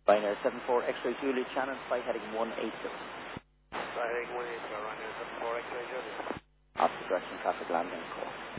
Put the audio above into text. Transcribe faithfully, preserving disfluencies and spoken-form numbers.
Ryanair seven four X-ray Juliet Shannon, flight heading one eight zero. Flight heading one eight zero, Ryanair seven four X-ray Juliet. Opposite direction traffic landing call.